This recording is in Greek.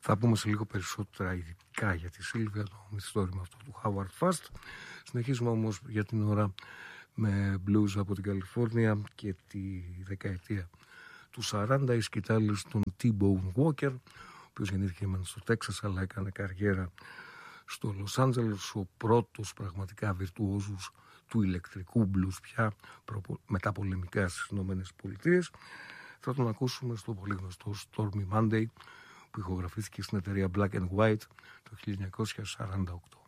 Θα πούμε σε λίγο περισσότερα ειδικά για τη Σίλβια, το μυθιστόρημα αυτό του Howard Fast. Συνεχίζουμε όμως για την ώρα με blues από την Καλιφόρνια και τη δεκαετία του 40, η σκητάλη των T-Bone Walker, ο οποίος γεννήθηκε στο Τέξας αλλά έκανε καριέρα στο Λος Άντζελες, ο πρώτος πραγματικά βιρτουόζους του ηλεκτρικού blues πια μετά πολεμικά στις Ηνωμένες Πολιτείες. Θα τον ακούσουμε στο πολύ γνωστό Stormy Monday που ηχογραφήθηκε στην εταιρεία Black and White το 1948.